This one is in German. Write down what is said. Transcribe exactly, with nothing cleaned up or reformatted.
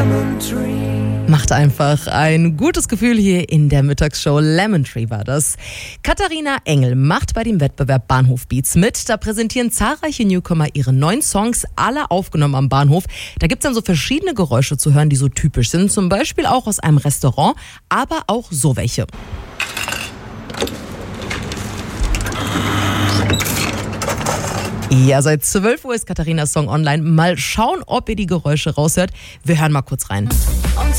Lemon Tree. Macht einfach ein gutes Gefühl hier in der Mittagsshow. Lemon Tree war das. Katharina Engel macht bei dem Wettbewerb Bahnhof Beats mit. Da präsentieren zahlreiche Newcomer ihre neuen Songs, alle aufgenommen am Bahnhof. Da gibt's dann so verschiedene Geräusche zu hören, die so typisch sind. Zum Beispiel auch aus einem Restaurant, aber auch so welche. Ja, seit zwölf Uhr ist Katharinas Song online. Mal schauen, ob ihr die Geräusche raushört. Wir hören mal kurz rein.